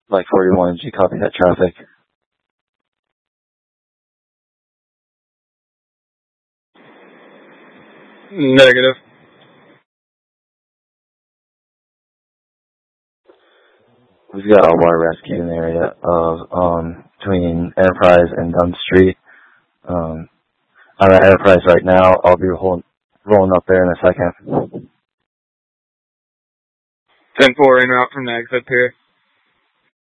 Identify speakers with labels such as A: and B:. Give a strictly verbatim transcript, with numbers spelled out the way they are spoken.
A: Like forty-one, did you copy that traffic?
B: Negative.
A: We've got a water rescue in the area of um between Enterprise and Dunn Street. Um, I'm at Enterprise right now. I'll be rolling, rolling up there in a second.
B: ten four en route from the exit pier.